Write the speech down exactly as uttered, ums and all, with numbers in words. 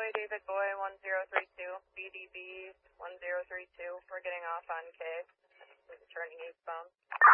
Boy, David Boy, one zero three two, B D B one zero three two, we're getting off on K, turning eastbound.